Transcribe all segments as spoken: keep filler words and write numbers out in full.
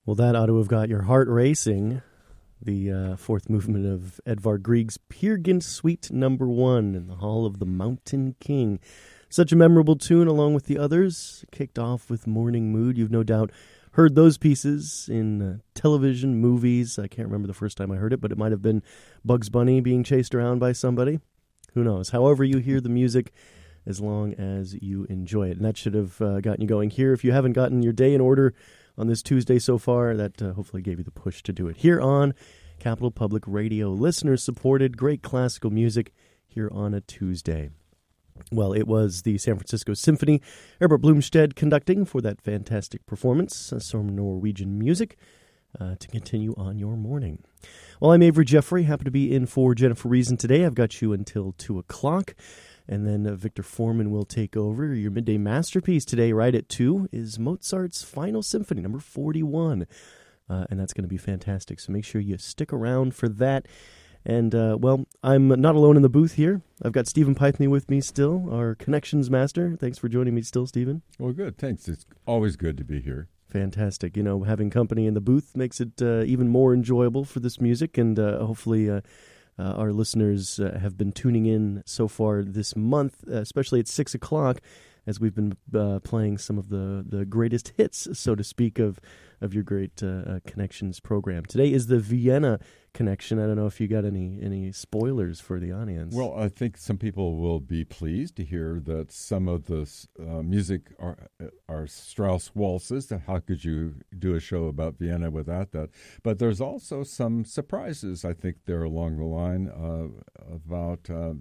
Well, that ought to have got your heart racing. The uh, fourth movement of Edvard Grieg's Peer Gynt Suite Number One in the Hall of the Mountain King. Such a memorable tune, along with the others. Kicked off with Morning Mood. You've no doubt heard those pieces in uh, television, movies. I can't remember the first time I heard it, but it might have been Bugs Bunny being chased around by somebody. Who knows? However you hear the music, as long as you enjoy it. And that should have uh, gotten you going here. If you haven't gotten your day in order on this Tuesday so far, that uh, hopefully gave you the push to do it. Here on Capital Public Radio, listener-supported, great classical music here on a Tuesday. Well, it was the San Francisco Symphony, Herbert Blomstedt conducting for that fantastic performance, uh, some Norwegian music, uh, to continue on your morning. Well, I'm Avery Jeffrey, happy to be in for Jennifer Reason today. I've got you until two o'clock. And then uh, Victor Foreman will take over. Your midday masterpiece today, right at two, is Mozart's Final Symphony, number forty-one. Uh, and that's going to be fantastic. So make sure you stick around for that. And, uh, well, I'm not alone in the booth here. I've got Stephen Pythony with me still, our connections master. Thanks for joining me still, Stephen. Well, good. Thanks. It's always good to be here. Fantastic. You know, having company in the booth makes it uh, even more enjoyable for this music. And uh, hopefully... Uh, Uh, our listeners uh, have been tuning in so far this month, uh, especially at six o'clock, as we've been uh, playing some of the, the greatest hits, so to speak, of of your great uh, uh, Connections program. Today is the Vienna Connection. I don't know if you got any, any spoilers for the audience. Well, I think some people will be pleased to hear that some of the uh, music are, are Strauss waltzes. How could you do a show about Vienna without that? But there's also some surprises, I think, there along the line uh, about uh,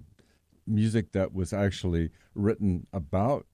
music that was actually written about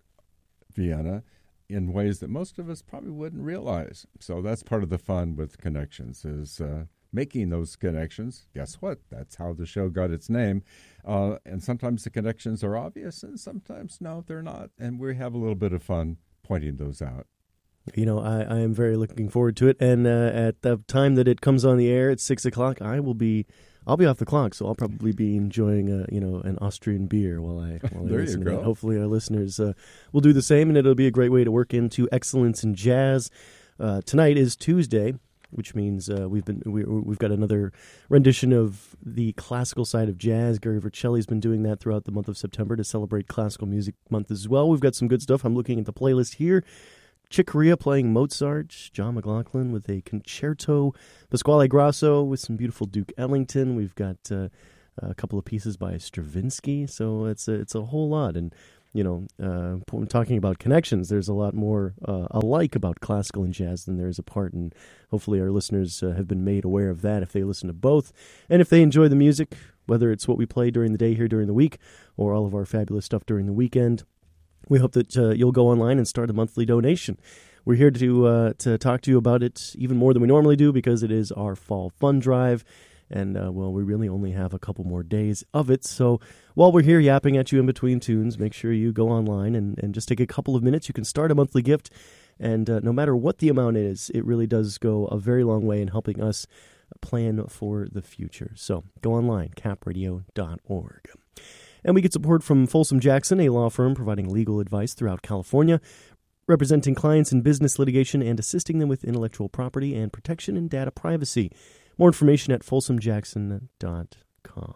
Vienna in ways that most of us probably wouldn't realize. So that's part of the fun with Connections, is uh, making those connections. Guess what? That's how the show got its name. Uh, and sometimes the connections are obvious, and sometimes, no, they're not. And we have a little bit of fun pointing those out. You know, I, I am very looking forward to it. And uh, at the time that it comes on the air at six o'clock, I will be... I'll be off the clock, so I'll probably be enjoying, a, you know, an Austrian beer while I while I there listen you to go. that. Hopefully, our listeners uh, will do the same, and it'll be a great way to work into excellence in jazz. Uh, tonight is Tuesday, which means uh, we've been we, we've got another rendition of the classical side of jazz. Gary Vercelli's been doing that throughout the month of September to celebrate Classical Music Month as well. We've got some good stuff. I'm looking at the playlist here. Chick Corea playing Mozart, John McLaughlin with a concerto, Pasquale Grasso with some beautiful Duke Ellington. We've got uh, a couple of pieces by Stravinsky, so it's a, it's a whole lot. And, you know, uh, talking about connections, there's a lot more uh, alike about classical and jazz than there is apart, and hopefully our listeners uh, have been made aware of that if they listen to both. And if they enjoy the music, whether it's what we play during the day here during the week or all of our fabulous stuff during the weekend, we hope that uh, you'll go online and start a monthly donation. We're here to uh, to talk to you about it even more than we normally do because it is our fall fund drive. And, uh, well, we really only have a couple more days of it. So while we're here yapping at you in between tunes, make sure you go online and, and just take a couple of minutes. You can start a monthly gift. And uh, no matter what the amount is, it really does go a very long way in helping us plan for the future. So go online, cap radio dot org. And we get support from Folsom Jackson, a law firm providing legal advice throughout California, representing clients in business litigation and assisting them with intellectual property and protection and data privacy. More information at folsom jackson dot com.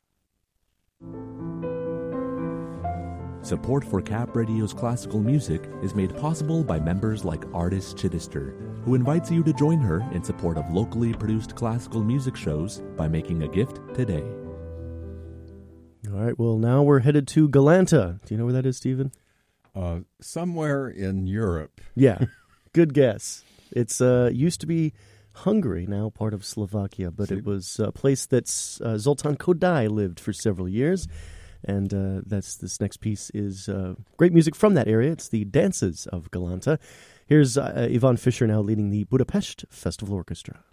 Support for Cap Radio's classical music is made possible by members like Artis Chittister, who invites you to join her in support of locally produced classical music shows by making a gift today. All right, well, now we're headed to Galanta. Do you know where that is, Stephen? Uh, somewhere in Europe. Yeah, good guess. It's uh, used to be Hungary, now part of Slovakia, but See? it was a place that uh, Zoltán Kodály lived for several years. And uh, that's this next piece is uh, great music from that area. It's the Dances of Galanta. Here's uh, Ivan Fischer now leading the Budapest Festival Orchestra.